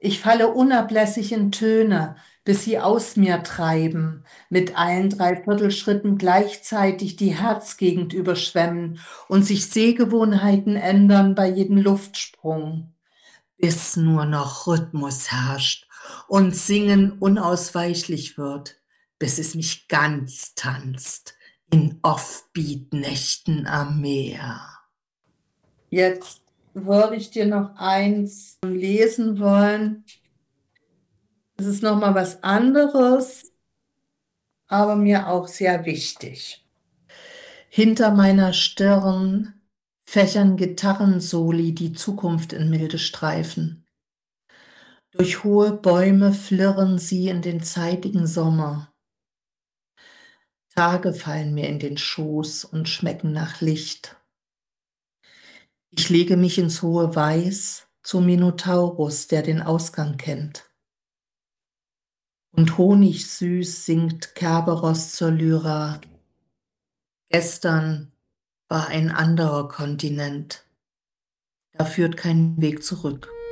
Ich falle unablässig in Töne, bis sie aus mir treiben, mit allen Dreiviertelschritten gleichzeitig die Herzgegend überschwemmen und sich Sehgewohnheiten ändern bei jedem Luftsprung, bis nur noch Rhythmus herrscht und Singen unausweichlich wird, bis es mich ganz tanzt in Offbeat-Nächten am Meer. Jetzt würde ich dir noch eins lesen wollen. Es ist noch mal was anderes, aber mir auch sehr wichtig. Hinter meiner Stirn fächern Gitarrensoli die Zukunft in milde Streifen. Durch hohe Bäume flirren sie in den zeitigen Sommer. Tage fallen mir in den Schoß und schmecken nach Licht. Ich lege mich ins hohe Weiß zum Minotaurus, der den Ausgang kennt. Und honigsüß singt Kerberos zur Lyra. Gestern war ein anderer Kontinent. Da führt kein Weg zurück.